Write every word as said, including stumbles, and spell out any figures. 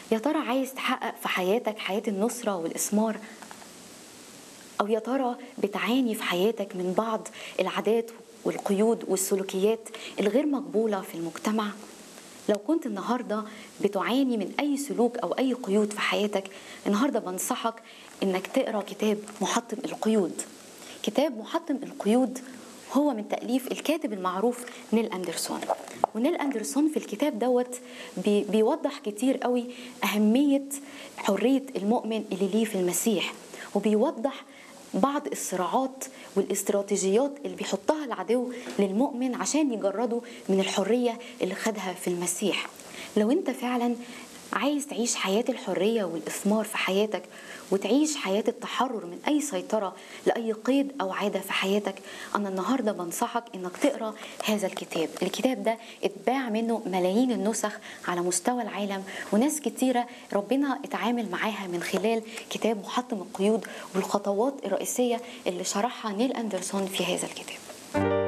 يا ترى عايز تحقق في حياتك حياة النصرة والإثمار، أو يا ترى بتعاني في حياتك من بعض العادات والقيود والسلوكيات الغير مقبولة في المجتمع؟ لو كنت النهاردة بتعاني من أي سلوك أو أي قيود في حياتك، النهاردة بنصحك إنك تقرأ كتاب محطم القيود. كتاب محطم القيود هو من تأليف الكاتب المعروف نيل أندرسون. ونيل أندرسون في الكتاب دوت بي بيوضح كتير قوي أهمية حرية المؤمن اللي ليه في المسيح، وبيوضح بعض الصراعات والاستراتيجيات اللي بيحطها العدو للمؤمن عشان يجرده من الحرية اللي خدها في المسيح. لو انت فعلا عايز تعيش حياة الحرية والإثمار في حياتك، وتعيش حياة التحرر من أي سيطرة لأي قيد أو عادة في حياتك، أنا النهاردة بنصحك إنك تقرأ هذا الكتاب. الكتاب ده اتباع منه ملايين النسخ على مستوى العالم، وناس كتيرة ربنا اتعامل معاها من خلال كتاب محطم القيود والخطوات الرئيسية اللي شرحها نيل أندرسون في هذا الكتاب.